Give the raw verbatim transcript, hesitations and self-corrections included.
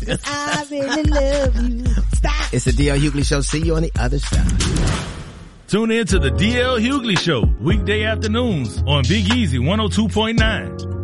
'cause I really love you. Stop. It's the D L Hughley Show. See you on the other side. Tune in to the D L Hughley Show weekday afternoons on Big Easy one oh two point nine.